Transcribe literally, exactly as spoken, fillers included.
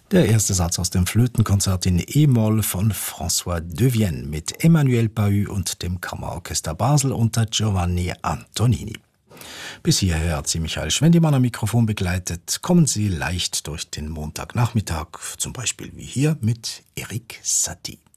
Der erste Satz aus dem Flötenkonzert in E-Moll von François Devienne mit Emmanuel Pahud und dem Kammerorchester Basel unter Giovanni Antonini. Bis hierher hat Sie Michael Schwendimann am Mikrofon begleitet. Kommen Sie leicht durch den Montagnachmittag, zum Beispiel wie hier mit Erik Satie.